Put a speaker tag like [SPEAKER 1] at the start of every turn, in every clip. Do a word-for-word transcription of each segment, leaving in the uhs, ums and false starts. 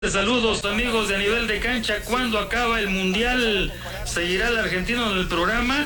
[SPEAKER 1] Saludos amigos de A Nivel de Cancha. ¿Cuándo acaba el Mundial? ¿Seguirá el argentino en el programa?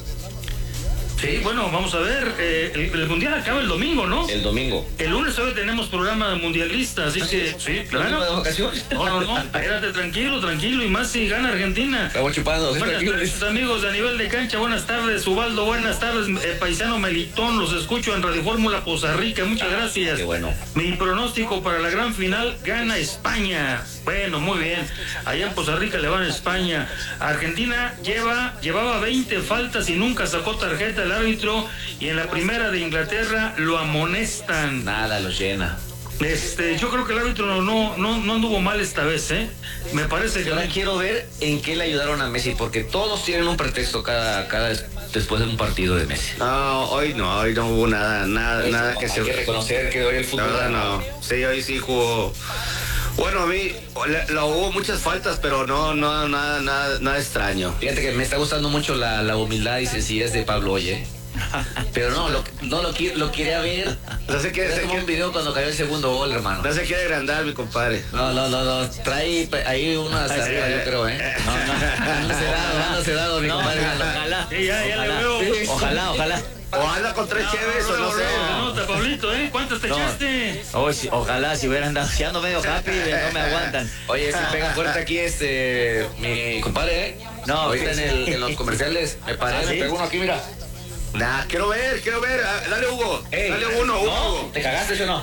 [SPEAKER 1] Sí, bueno, vamos a ver. Eh, el, el Mundial acaba el domingo, ¿no?
[SPEAKER 2] El domingo.
[SPEAKER 1] El lunes hoy tenemos programa mundialista, así que sí, claro.
[SPEAKER 2] ¿De vacaciones?
[SPEAKER 1] No, no, no, espérate, tranquilo, tranquilo, y más si gana Argentina.
[SPEAKER 2] Estamos chupando.
[SPEAKER 1] Buenas tardes, amigos de A Nivel de Cancha. Buenas tardes, Ubaldo. Buenas tardes, eh, paisano Melitón. Los escucho en Radio Fórmula Poza Rica. Muchas gracias.
[SPEAKER 2] Qué bueno.
[SPEAKER 1] Mi pronóstico para la gran final: gana España. Bueno, muy bien. Allá en Poza Rica le van a España. Argentina lleva llevaba veinte faltas y nunca sacó tarjeta el árbitro, y en la primera de Inglaterra lo amonestan.
[SPEAKER 2] Nada lo llena.
[SPEAKER 1] Este, yo creo que el árbitro no, no, no, no anduvo mal esta vez, ¿eh? Me parece que...
[SPEAKER 2] Ahora quiero ver en qué le ayudaron a Messi, porque todos tienen un pretexto cada, cada después de un partido de Messi.
[SPEAKER 3] No, hoy no, hoy no hubo nada, nada,
[SPEAKER 2] Hoy
[SPEAKER 3] nada
[SPEAKER 2] no,
[SPEAKER 3] que
[SPEAKER 2] hay
[SPEAKER 3] se...
[SPEAKER 2] que reconocer que hoy el
[SPEAKER 3] La
[SPEAKER 2] fútbol...
[SPEAKER 3] verdad no, sí, hoy sí jugó... Bueno, a mí le, lo hubo muchas faltas, pero no, no, nada, nada, nada extraño.
[SPEAKER 2] Fíjate que me está gustando mucho la, la humildad y sencillez de Pablo Oye. Pero no, lo, no lo, lo quería ver.
[SPEAKER 3] No se quiere,
[SPEAKER 2] Era
[SPEAKER 3] se
[SPEAKER 2] como
[SPEAKER 3] quiere,
[SPEAKER 2] un video cuando cayó el segundo gol, hermano.
[SPEAKER 3] no se quiere agrandar, mi compadre.
[SPEAKER 2] No, no, no, no. Trae ahí unas
[SPEAKER 3] Ay,
[SPEAKER 2] arriba,
[SPEAKER 3] sí,
[SPEAKER 2] yo creo, ¿eh? No, no, no se da, no se da, mi compadre.
[SPEAKER 4] Ojalá.
[SPEAKER 1] Sí, ya, ya le veo.
[SPEAKER 2] Sí.
[SPEAKER 4] Ojalá, ojalá.
[SPEAKER 3] O anda con tres cheves, o no sé.
[SPEAKER 1] Nota, Pablito, ¿eh? ¿Cuántas te
[SPEAKER 4] No.
[SPEAKER 1] echaste?
[SPEAKER 4] Oh, sí, ojalá si hubieran dado, si ando medio happy, no me aguantan.
[SPEAKER 2] Oye, si pega fuerte aquí este mi compadre, ¿eh?
[SPEAKER 4] No,
[SPEAKER 2] ahorita
[SPEAKER 4] sí.
[SPEAKER 2] en, el, en los comerciales me paré,
[SPEAKER 4] ¿Ah,
[SPEAKER 2] me
[SPEAKER 4] sí?
[SPEAKER 2] pegó uno aquí, mira.
[SPEAKER 3] Nah, quiero ver, quiero ver. Ah, dale, Hugo.
[SPEAKER 2] Ey,
[SPEAKER 3] dale uno,
[SPEAKER 2] no,
[SPEAKER 3] Hugo.
[SPEAKER 2] ¿te cagaste o no?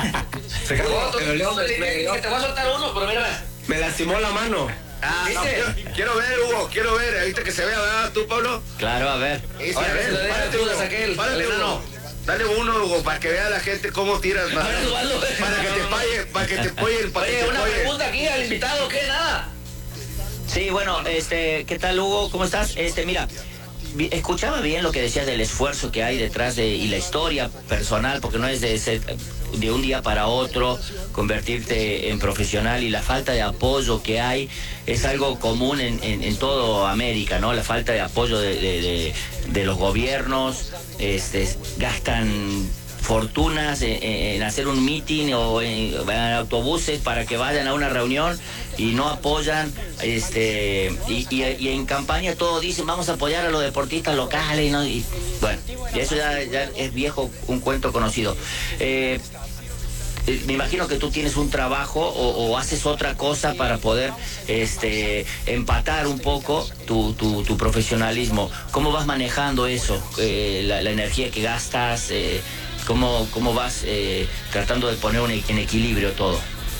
[SPEAKER 2] Se cagó.
[SPEAKER 3] Pero León,
[SPEAKER 2] Te-
[SPEAKER 3] me-
[SPEAKER 2] te- te voy a soltar uno, pero mira.
[SPEAKER 3] Me lastimó la mano. Ah, no,
[SPEAKER 2] ¿Viste?
[SPEAKER 3] quiero, quiero ver, Hugo, quiero ver. Ahorita que se vea, ¿verdad? ¿Tú, Pablo?
[SPEAKER 4] Claro, a ver.
[SPEAKER 3] Sí,
[SPEAKER 2] Ahora
[SPEAKER 3] a
[SPEAKER 2] que
[SPEAKER 3] ver,
[SPEAKER 2] se le dé
[SPEAKER 3] párate,
[SPEAKER 2] dudas
[SPEAKER 3] Hugo,
[SPEAKER 2] a aquel,
[SPEAKER 3] párate,
[SPEAKER 2] el
[SPEAKER 3] Hugo.
[SPEAKER 2] enano.
[SPEAKER 3] Dale uno, Hugo, para que vea la gente cómo tiras. Para,
[SPEAKER 2] A ver, Osvaldo.
[SPEAKER 3] para que te pague, para que te apoyen, para que
[SPEAKER 2] Oye,
[SPEAKER 3] te
[SPEAKER 2] una
[SPEAKER 3] apoyen.
[SPEAKER 2] pregunta aquí al invitado, ¿qué? Nada.
[SPEAKER 4] Sí, bueno, este, ¿qué tal, Hugo? ¿Cómo estás? Este, mira, vi- escuchaba bien lo que decías del esfuerzo que hay detrás de, y la historia personal, porque no es de ser de un día para otro convertirte en profesional, y la falta de apoyo que hay es algo común en, en, en toda América, ¿no? La falta de apoyo de, de, de, de los gobiernos, este, gastan fortunas en, en hacer un meeting o en, en autobuses para que vayan a una reunión y no apoyan, este y, y, y en campaña todo dicen vamos a apoyar a los deportistas locales, ¿no? Y bueno, y eso ya, ya es viejo, un cuento conocido. Eh, eh, me imagino que tú tienes un trabajo o, o haces otra cosa para poder este empatar un poco tu, tu, tu profesionalismo. ¿Cómo vas manejando eso? Eh, la, la energía que gastas, eh, ¿Cómo, cómo vas eh, tratando de poner un, en equilibrio todo?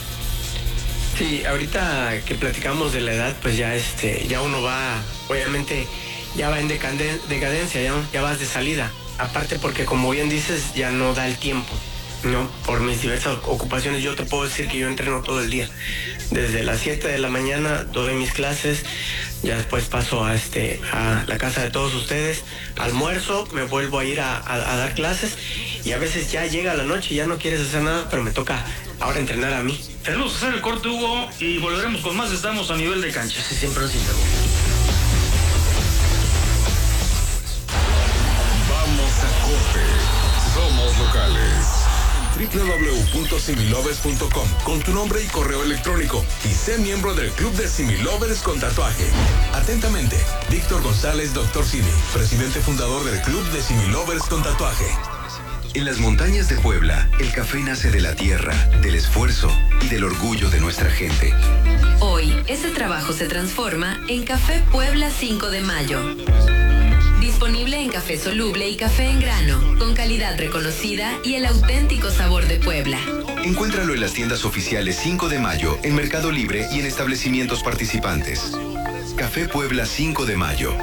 [SPEAKER 5] Sí, ahorita que platicamos de la edad, pues ya este, ya uno va, obviamente, ya va en decaden- decadencia, ya, ya vas de salida. Aparte porque, como bien dices, ya no da el tiempo, ¿no? Por mis diversas ocupaciones, yo te puedo decir que yo entreno todo el día. Desde las siete de la mañana doy mis clases, ya después paso a, este, a la casa de todos ustedes, almuerzo, me vuelvo a ir a, a, a dar clases, y a veces ya llega la noche y ya no quieres hacer nada, pero me toca ahora entrenar a mí.
[SPEAKER 1] Tenemos que hacer el corte, Hugo, y volveremos con más. Estamos A Nivel de Cancha.
[SPEAKER 2] Sí, siempre nos interrumpe.
[SPEAKER 6] Vamos a corte. Somos locales. doble u doble u doble u punto similovers punto com con tu nombre y correo electrónico y sé miembro del club de Similovers con tatuaje. Atentamente, Víctor González, doctor Simi, presidente fundador del club de Similovers con tatuaje.
[SPEAKER 7] En las montañas de Puebla, el café nace de la tierra, del esfuerzo y del orgullo de nuestra gente.
[SPEAKER 8] Hoy, ese trabajo se transforma en Café Puebla cinco de mayo. Disponible en café soluble y café en grano, con calidad reconocida y el auténtico sabor de Puebla.
[SPEAKER 7] Encuéntralo en las tiendas oficiales cinco de mayo, en Mercado Libre y en establecimientos participantes. Café Puebla cinco de mayo.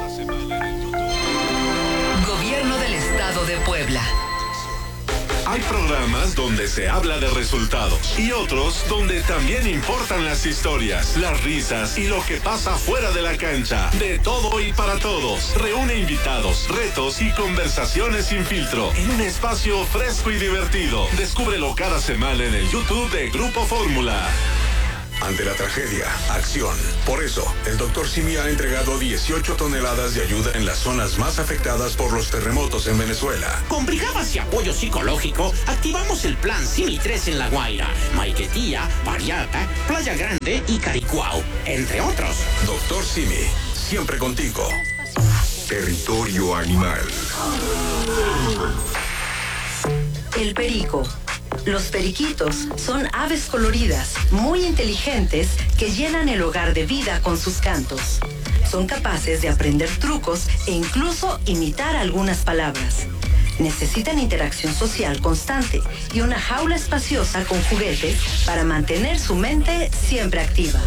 [SPEAKER 8] Gobierno del Estado de Puebla.
[SPEAKER 6] Hay programas donde se habla de resultados y otros donde también importan las historias, las risas y lo que pasa fuera de la cancha. De todo y para todos. Reúne invitados, retos y conversaciones sin filtro en un espacio fresco y divertido. Descúbrelo cada semana en el YouTube de Grupo Fórmula. ante la tragedia, acción. Por eso, el doctor Simi ha entregado dieciocho toneladas de ayuda en las zonas más afectadas por los terremotos en Venezuela.
[SPEAKER 9] Con brigadas y apoyo psicológico, activamos el plan Simi tres en La Guaira, Maiquetía, Pariata, Playa Grande y Caricuao, entre otros.
[SPEAKER 6] Doctor Simi, siempre contigo. Territorio Animal.
[SPEAKER 10] El perico. Los periquitos son aves coloridas, muy inteligentes, que llenan el hogar de vida con sus cantos. Son capaces de aprender trucos e incluso imitar algunas palabras. Necesitan interacción social constante y una jaula espaciosa con juguetes para mantener su mente siempre activa.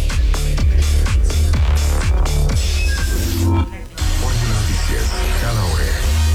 [SPEAKER 6] Noticias cada hora.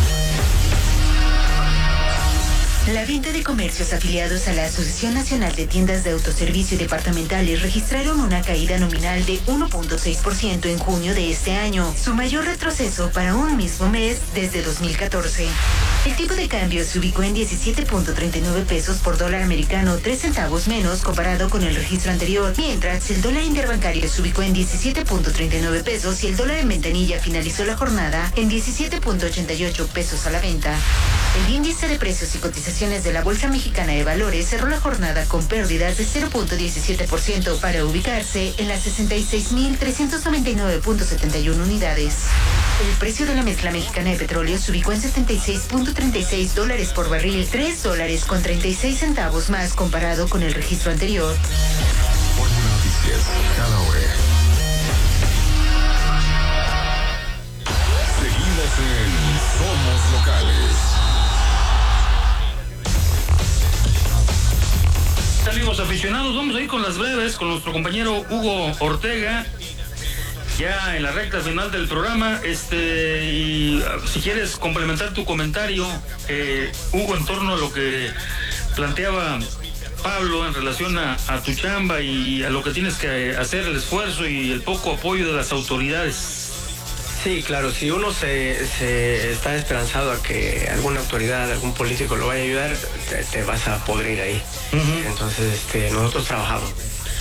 [SPEAKER 11] La venta de comercios afiliados a la Asociación Nacional de Tiendas de Autoservicio y Departamentales registraron una caída nominal de uno punto seis por ciento en junio de este año, su mayor retroceso para un mismo mes desde dos mil catorce. El tipo de cambio se ubicó en diecisiete punto treinta y nueve pesos por dólar americano, tres centavos menos comparado con el registro anterior, mientras el dólar interbancario se ubicó en diecisiete punto treinta y nueve pesos y el dólar en ventanilla finalizó la jornada en diecisiete punto ochenta y ocho pesos a la venta. El índice de precios y cotizaciones de la Bolsa Mexicana de Valores cerró la jornada con pérdidas de cero punto diecisiete por ciento para ubicarse en las sesenta y seis mil trescientos noventa y nueve punto setenta y uno unidades. El precio de la mezcla mexicana de petróleo se ubicó en setenta y seis punto treinta y seis dólares por barril, tres dólares con treinta y seis centavos más comparado con el registro anterior.
[SPEAKER 6] Noticias cada hora. Seguimos en Somos Locales.
[SPEAKER 1] Amigos aficionados, vamos a ir con las breves con nuestro compañero Hugo Ortega, ya en la recta final del programa. Este, y si quieres complementar tu comentario, eh, Hugo, en torno a lo que planteaba Pablo en relación a, a tu chamba y a lo que tienes que hacer, el esfuerzo y el poco apoyo de las autoridades.
[SPEAKER 5] Sí, claro, si uno se, se está esperanzado a que alguna autoridad, algún político lo vaya a ayudar, te, te vas a podrir ahí. Uh-huh. Entonces, este, nosotros trabajamos,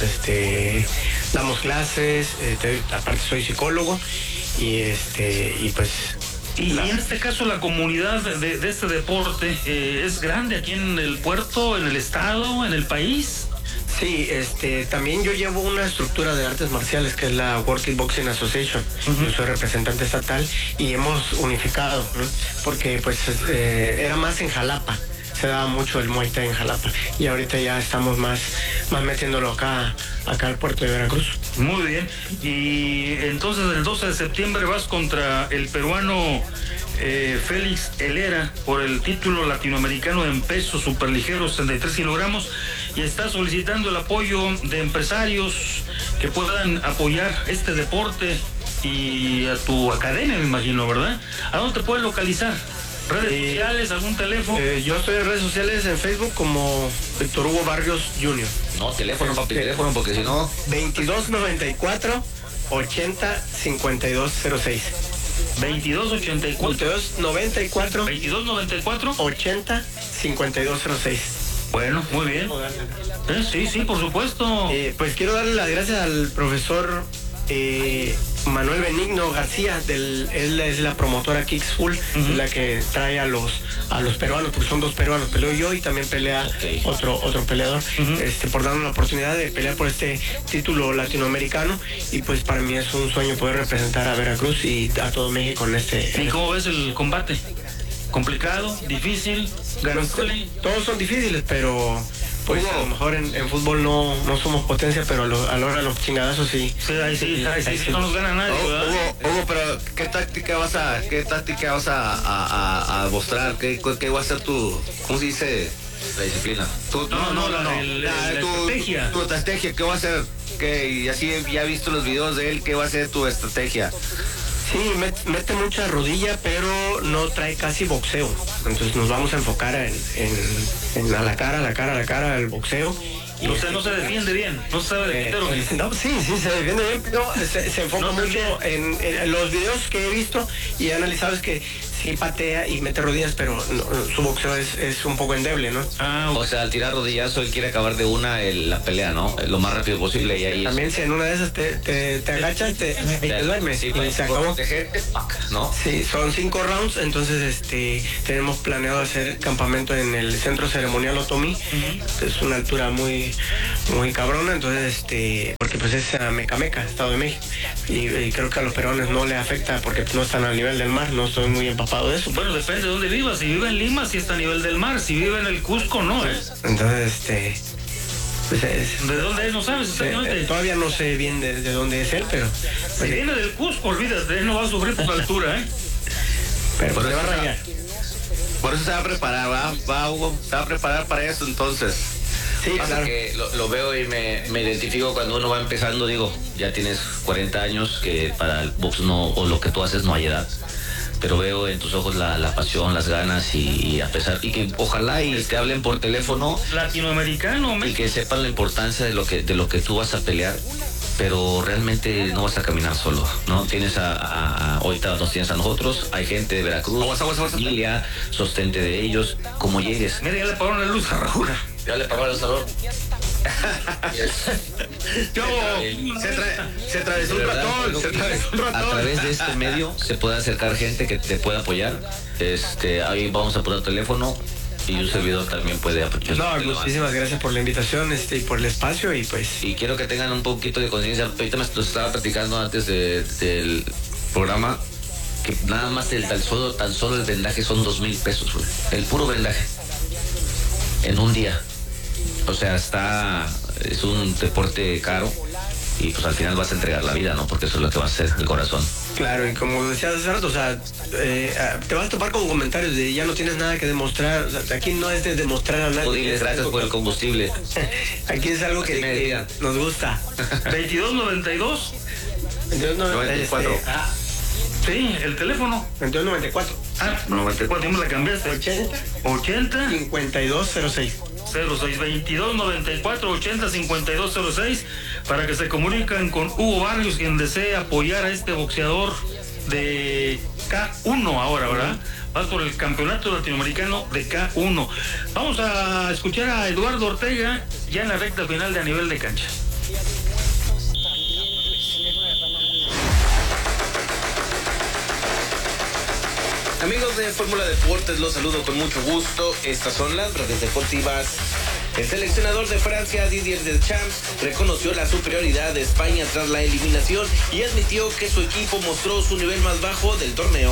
[SPEAKER 5] este, damos clases, este, aparte soy psicólogo y este, y pues.
[SPEAKER 1] Y la... en este caso la comunidad de, de este deporte eh, es grande aquí en el puerto, en el estado, en el país.
[SPEAKER 5] Sí, este, también yo llevo una estructura de artes marciales que es la World Kickboxing Association. Uh-huh. Yo soy representante estatal y hemos unificado, ¿no? Porque pues eh, era más en Jalapa, se daba mucho el Muay Thai en Jalapa y ahorita ya estamos más, más metiéndolo acá, acá al puerto de Veracruz.
[SPEAKER 1] Muy bien, y entonces el doce de septiembre vas contra el peruano eh, Félix Helera por el título latinoamericano en peso superligero, sesenta y tres kilogramos, y está solicitando el apoyo de empresarios que puedan apoyar este deporte y a tu academia, me imagino, ¿verdad? ¿A dónde te puedes localizar? ¿Redes eh, sociales? ¿Algún teléfono?
[SPEAKER 5] Eh, yo estoy en redes sociales, en Facebook como Víctor Hugo Barrios junior
[SPEAKER 2] No, teléfono, papi, este, teléfono, porque si no...
[SPEAKER 5] veintidós noventa y cuatro ochenta cincuenta y dos cero seis.
[SPEAKER 1] veintidós ochenta y cuatro.
[SPEAKER 5] veintidós noventa y cuatro.
[SPEAKER 1] veintidós noventa y cuatro.
[SPEAKER 5] ochenta cincuenta y dos cero seis.
[SPEAKER 1] Bueno, muy bien. ¿Eh? Sí, sí, por supuesto.
[SPEAKER 5] Eh, pues quiero darle las gracias al profesor eh, Manuel Benigno García, del, él es la promotora Kicks Full, uh-huh. la que trae a los a los peruanos, porque son dos peruanos, peleo yo y también pelea okay. otro otro peleador, uh-huh. este, por darnos la oportunidad de pelear por este título latinoamericano, y pues para mí es un sueño poder representar a Veracruz y a todo México en este...
[SPEAKER 1] ¿Y cómo ves el combate? ¿Complicado? ¿Difícil?
[SPEAKER 5] ¿Ganable? Todos son difíciles, pero... Pues Hugo, a lo mejor en, en fútbol no, no somos potencia, pero a, lo, a la hora de los chingadazos sí.
[SPEAKER 1] Sí, ahí sí, ahí sí, ahí sí no nos gana nadie.
[SPEAKER 3] Hugo, Hugo, Hugo, pero ¿qué táctica vas a, qué táctica vas a, a, a mostrar? ¿Qué, ¿Qué va a ser tu, cómo se dice?
[SPEAKER 2] La disciplina.
[SPEAKER 3] Tu,
[SPEAKER 1] no, no, no, la, el, la, la tu, estrategia.
[SPEAKER 3] Tu, tu estrategia, ¿qué va a ser? ¿Qué? Y así ya he visto los videos de él, ¿qué va a ser tu estrategia?
[SPEAKER 5] Sí, mete mucha rodilla, pero no trae casi boxeo. Entonces nos vamos a enfocar en, en, en a la cara, a la cara, a la cara, el boxeo.
[SPEAKER 1] Y usted no se defiende bien, no sabe defender.
[SPEAKER 5] Eh, eh, no, sí, sí, se defiende bien, pero se, se enfoca no, mucho en, en los videos que he visto y he analizado. Es que sí patea y mete rodillas, pero no, su boxeo es, es un poco endeble, ¿no?
[SPEAKER 2] Ah, o sea, al tirar rodillazo él quiere acabar de una el, la pelea, ¿no? Lo más rápido posible y ahí...
[SPEAKER 5] También si en una de esas te, te, te agachas te, y te duermes
[SPEAKER 2] sí,
[SPEAKER 5] y se acabó.
[SPEAKER 2] ¿No?
[SPEAKER 5] Sí, son cinco rounds, entonces este tenemos planeado hacer campamento en el centro ceremonial Otomí. Uh-huh. Es una altura muy muy cabrona, entonces este porque pues es uh, Mecameca, Estado de México, y, y creo que a los peruanos no les afecta porque no están al nivel del mar, no estoy muy empapado de eso.
[SPEAKER 1] Bueno, depende de dónde vivas. Si vive en Lima, sí está a nivel del mar. Si vive en el Cusco, no. ¿eh?
[SPEAKER 5] Entonces, este... Pues es,
[SPEAKER 1] ¿de dónde es? No sabes exactamente.
[SPEAKER 5] Eh, todavía no sé bien de, de dónde es él, pero...
[SPEAKER 1] Si pues, viene del Cusco, olvídate, él no va a sufrir por la altura, ¿eh?
[SPEAKER 5] Pero pues le va a rayar.
[SPEAKER 3] Por eso se va a preparar, va, va Hugo, se va a preparar para eso entonces.
[SPEAKER 2] Sí, claro. Que lo, lo veo y me, me identifico cuando uno va empezando, digo, ya tienes cuarenta años, que para el box no, o lo que tú haces no hay edad. Pero veo en tus ojos la, la pasión, las ganas y, y a pesar, y que ojalá y te hablen por teléfono.
[SPEAKER 1] Latinoamericano,
[SPEAKER 2] y que sepan la importancia de lo que, de lo que tú vas a pelear. Pero realmente no vas a caminar solo, ¿no? Tienes a, a, a ahorita nos tienes a nosotros, hay gente de Veracruz,
[SPEAKER 3] aguas, aguas, aguas,
[SPEAKER 2] familia, sostente de ellos, como llegues.
[SPEAKER 1] Mira, ya le pagaron la luz a Raúl.
[SPEAKER 2] Ya le pagaron el salón.
[SPEAKER 3] Yo, se, tra se atravesó un ratón, se atravesó un ratón.
[SPEAKER 2] A través de este medio se puede acercar gente que te pueda apoyar. Este, ahí vamos a poner teléfono. Y un servidor también puede apoyar.
[SPEAKER 5] No, muchísimas gracias por la invitación este, y por el espacio y pues...
[SPEAKER 2] Y quiero que tengan un poquito de conciencia. Ahorita me lo estaba platicando antes de, del programa, que nada más el tan solo, tan solo el vendaje son dos mil pesos, güey. El puro vendaje. En un día. O sea, está... Es un deporte caro y pues al final vas a entregar la vida, ¿no? Porque eso es lo que va a hacer el corazón.
[SPEAKER 5] Claro, y como decías hace rato, o sea, eh, te vas a topar con comentarios de ya no tienes nada que demostrar. O sea, aquí no es de demostrar a nadie.
[SPEAKER 2] Diles, gracias por el combustible.
[SPEAKER 5] Aquí es algo que, que nos gusta.
[SPEAKER 1] veintidós noventa y dos.
[SPEAKER 5] veintidós noventa y cuatro. Este, ah.
[SPEAKER 1] Sí, el teléfono.
[SPEAKER 5] veintidós noventa y cuatro.
[SPEAKER 1] Ah, noventa y cuatro, ¿cómo la cambiaste?
[SPEAKER 5] ochenta.
[SPEAKER 1] ochenta.
[SPEAKER 5] cincuenta y dos cero seis.
[SPEAKER 1] cero seis veintidós noventa y cuatro ochenta cincuenta y dos cero seis para que se comunican con Hugo Barrios, quien desee apoyar a este boxeador de K uno ahora, ¿verdad? Vas por el campeonato latinoamericano de K uno. Vamos a escuchar a Eduardo Ortega ya en la recta final de A Nivel de Cancha.
[SPEAKER 12] Amigos de Fórmula Deportes, los saludo con mucho gusto. Estas son las redes deportivas. El seleccionador de Francia, Didier Deschamps, reconoció la superioridad de España tras la eliminación y admitió que su equipo mostró su nivel más bajo del torneo.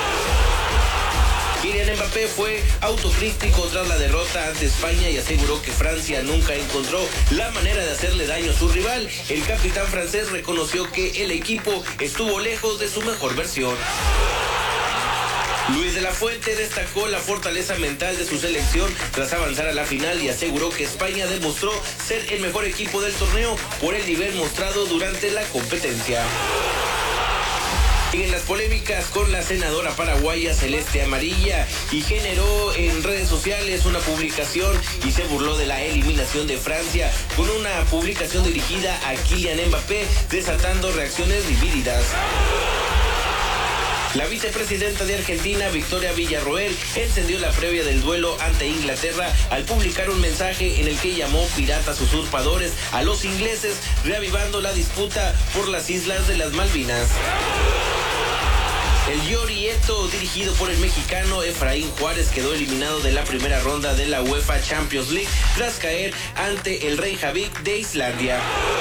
[SPEAKER 12] Kylian Mbappé fue autocrítico tras la derrota ante España y aseguró que Francia nunca encontró la manera de hacerle daño a su rival. El capitán francés reconoció que el equipo estuvo lejos de su mejor versión. Luis de la Fuente destacó la fortaleza mental de su selección tras avanzar a la final y aseguró que España demostró ser el mejor equipo del torneo por el nivel mostrado durante la competencia. En las polémicas con la senadora paraguaya Celeste Amarilla y generó en redes sociales una publicación y se burló de la eliminación de Francia con una publicación dirigida a Kylian Mbappé, desatando reacciones divididas. La vicepresidenta de Argentina, Victoria Villarroel, encendió la previa del duelo ante Inglaterra al publicar un mensaje en el que llamó piratas usurpadores a los ingleses, reavivando la disputa por las islas de las Malvinas. El Llorieto, dirigido por el mexicano Efraín Juárez, quedó eliminado de la primera ronda de la UEFA Champions League tras caer ante el Reykjavik de Islandia.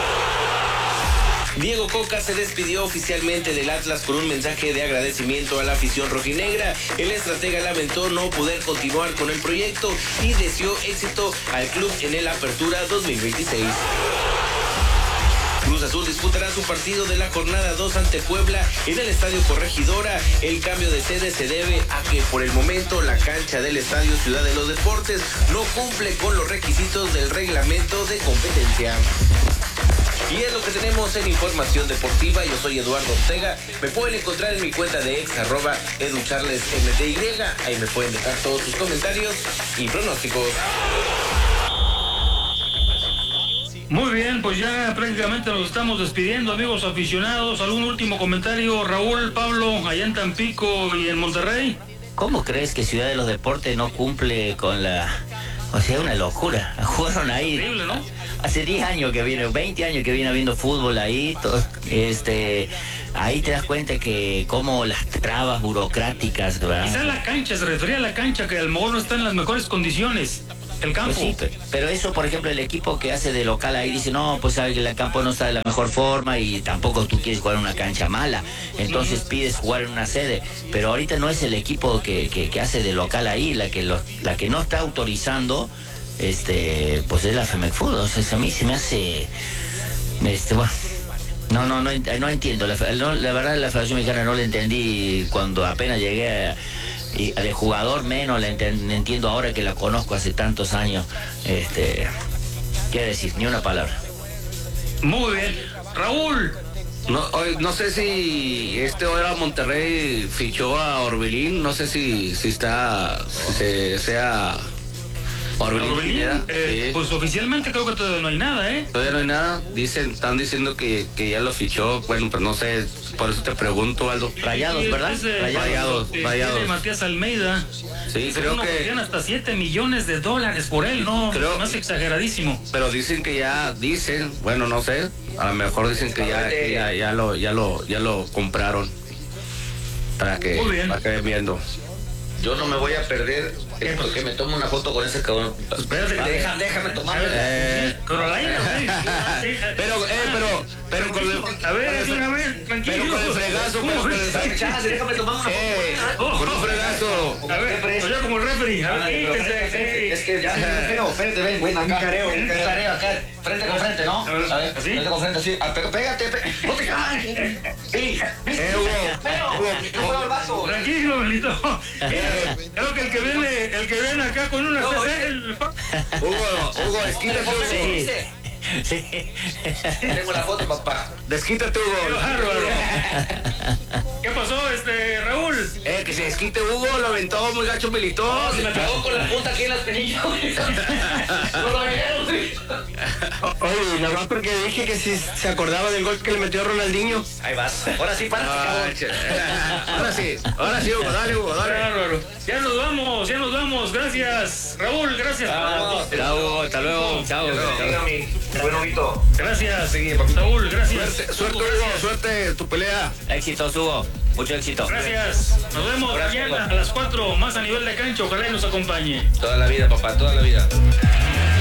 [SPEAKER 12] Diego Coca se despidió oficialmente del Atlas con un mensaje de agradecimiento a la afición rojinegra. El estratega lamentó no poder continuar con el proyecto y deseó éxito al club en el Apertura dos mil veintiséis. Cruz Azul disputará su partido de la jornada dos ante Puebla en el Estadio Corregidora. El cambio de sede se debe a que por el momento la cancha del Estadio Ciudad de los Deportes no cumple con los requisitos del reglamento de competencia. Y es lo que tenemos en Información Deportiva. Yo soy Eduardo Ortega. Me pueden encontrar en mi cuenta de ex, arroba educharlesmty. Ahí me pueden dejar todos sus comentarios y pronósticos.
[SPEAKER 1] Muy bien, pues ya prácticamente nos estamos despidiendo, amigos aficionados. ¿Algún último comentario, Raúl, Pablo, allá en Tampico y en Monterrey?
[SPEAKER 4] ¿cómo crees que Ciudad de los Deportes no cumple con la... O sea, una locura. Jugaron ahí.
[SPEAKER 1] Increíble, ¿no?
[SPEAKER 4] Hace diez años que viene, veinte años que viene habiendo fútbol ahí. Todo, este, ahí te das cuenta que como las trabas burocráticas, ¿verdad?
[SPEAKER 1] Quizá la cancha, se refería a la cancha, que a lo mejor no está en las mejores condiciones. El campo.
[SPEAKER 4] Pues sí, pero, pero eso, por ejemplo, el equipo que hace de local ahí dice, no, pues sabe que el campo no está de la mejor forma y tampoco tú quieres jugar en una cancha mala. Entonces pides jugar en una sede. Pero ahorita no es el equipo que, que, que hace de local ahí, la que lo, la que no está autorizando, este, pues es la Femex-Food. O sea, a mí se me hace, este, bueno, no, no, no, no entiendo. La, no, la verdad, la Federación Mexicana no la entendí cuando apenas llegué a... Y de jugador menos la ent- entiendo ahora que la conozco hace tantos años. Este, ¿qué decir? Ni una palabra.
[SPEAKER 1] Muy bien. Raúl.
[SPEAKER 3] No, hoy, no sé si este ahora Monterrey fichó a Orbelín, no sé si, si está, si sea Orbelín.
[SPEAKER 1] Orbelín,
[SPEAKER 3] Pineda,
[SPEAKER 1] eh,
[SPEAKER 3] sí.
[SPEAKER 1] Pues oficialmente creo que todavía no hay nada, ¿eh?
[SPEAKER 3] Todavía no hay nada, dicen, están diciendo que, que ya lo fichó, bueno, pero no sé, por eso te pregunto, Aldo.
[SPEAKER 4] Rayados, ¿verdad?
[SPEAKER 1] Es, eh,
[SPEAKER 3] Rayados,
[SPEAKER 1] eh,
[SPEAKER 3] Rayados.
[SPEAKER 1] tiene Matías Almeida.
[SPEAKER 3] Sí,
[SPEAKER 1] Según
[SPEAKER 3] creo
[SPEAKER 1] nos
[SPEAKER 3] que...
[SPEAKER 1] ofrecían hasta siete millones de dólares por él, ¿no?
[SPEAKER 3] Creo-
[SPEAKER 1] Más exageradísimo.
[SPEAKER 3] Pero dicen que ya, dicen, bueno, no sé, a lo mejor dicen que ya, que ya, ya lo, ya lo, ya lo compraron. Para que,
[SPEAKER 1] Muy bien.
[SPEAKER 3] para que vayan viendo.
[SPEAKER 2] Yo no me voy a perder el porque me tomo una foto con ese cabrón.
[SPEAKER 1] Espérate,
[SPEAKER 2] Deja- déjame tomar.
[SPEAKER 3] Eh,
[SPEAKER 1] Carolina, güey.
[SPEAKER 3] pero, eh, pero, pero con el,
[SPEAKER 1] A ver, a ver, tranquilo.
[SPEAKER 3] pero con el fregazo, pero con el
[SPEAKER 2] Dame chance, déjame tomar una foto.
[SPEAKER 3] eh, con un fregazo.
[SPEAKER 1] A ver, pues yo como el referee. A ver, quítese.
[SPEAKER 2] Es que ya, pero, espérate, ven, ven acá. Un careo, un careo acá, frente con frente, ¿no? A ver,
[SPEAKER 1] ¿así?
[SPEAKER 2] frente con frente, así. Ah, pero pégate, pégate. No te caes. Sí.
[SPEAKER 3] Eh, Hugo,
[SPEAKER 2] No el vaso.
[SPEAKER 1] Tranquilo, Benito. Creo que el que viene, el que viene acá con una C C, el...
[SPEAKER 3] Hugo, Hugo, desquítate, Hugo.
[SPEAKER 4] Sí. Sí.
[SPEAKER 2] Tengo la foto, papá.
[SPEAKER 3] Desquítate,
[SPEAKER 1] Qué
[SPEAKER 3] Hugo.
[SPEAKER 1] bárbaro. ¿Qué pasó, este, Raúl?
[SPEAKER 3] Eh, que se desquite Hugo, lo aventó muy gacho Militó.
[SPEAKER 2] Se me pegó con la punta aquí en las penillas. No lo vieron, sí.
[SPEAKER 5] Oye, nada más porque dije que si se acordaba del gol que le metió Ronaldinho.
[SPEAKER 2] Ahí vas. Ahora sí, párate,
[SPEAKER 3] Ah,
[SPEAKER 2] cabrón.
[SPEAKER 3] che. Ahora sí, ahora sí, Hugo, dale, Hugo,
[SPEAKER 1] Qué
[SPEAKER 3] dale.
[SPEAKER 1] bárbaro. Ya nos vamos, ya nos vamos. Gracias, Raúl, gracias.
[SPEAKER 3] Chao, hasta luego.
[SPEAKER 4] Chao.
[SPEAKER 2] Dígame, buen bonito.
[SPEAKER 1] Gracias, Raúl, gracias.
[SPEAKER 3] Suerte, suerte, Hugo, suerte en tu pelea.
[SPEAKER 4] Éxitos, Hugo. Mucho éxito.
[SPEAKER 1] Gracias. Nos vemos
[SPEAKER 2] Gracias,
[SPEAKER 1] mañana a las cuatro, más a nivel de cancha. Ojalá y nos acompañe.
[SPEAKER 2] Toda la vida, papá, toda la vida.